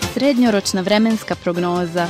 Srednjoročna vremenska prognoza.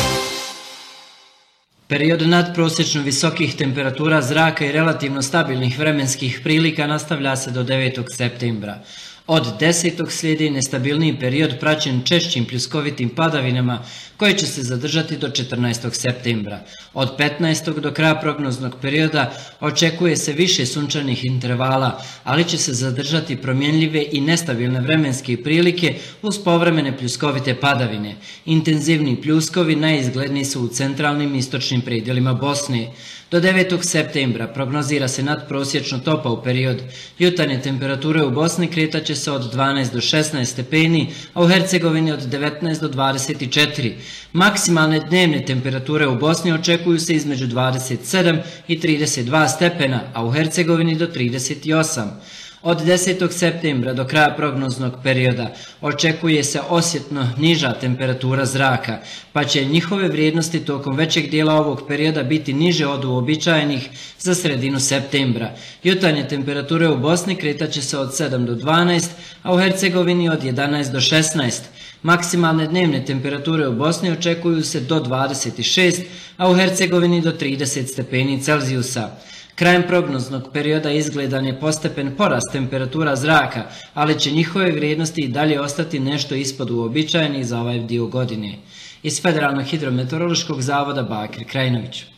Period nadprosječno visokih temperatura zraka i relativno stabilnih vremenskih prilika nastavlja se do 9. septembra. Od 10. slijedi nestabilniji period praćen češćim pljuskovitim padavinama koji će se zadržati do 14. septembra. Od 15. do kraja prognoznog perioda očekuje se više sunčanih intervala, ali će se zadržati promjenljive i nestabilne vremenske prilike uz povremene pljuskovite padavine. Intenzivni pljuskovi najizgledniji su u centralnim i istočnim predjelima Bosne. Do 9. septembra prognozira se nadprosječno topao period. Jutarnje temperature u Bosni kretat će se od 12 do 16 stepeni, a u Hercegovini od 19 do 24. Maksimalne dnevne temperature u Bosni očekuju se između 27 i 32 stepena, a u Hercegovini do 38. Od 10. septembra do kraja prognoznog perioda očekuje se osjetno niža temperatura zraka, pa će njihove vrijednosti tokom većeg dijela ovog perioda biti niže od uobičajenih za sredinu septembra. Jutarnje temperature u Bosni kretat će se od 7 do 12, a u Hercegovini od 11 do 16. Maksimalne dnevne temperature u Bosni očekuju se do 26, a u Hercegovini do 30 stepeni Celzijusa. Krajem prognoznog perioda izgledan je postepen porast temperatura zraka, ali će njihove vrijednosti i dalje ostati nešto ispod uobičajenih za ovaj dio godine. Iz Federalnog hidrometeorološkog zavoda Bakir Krajinović.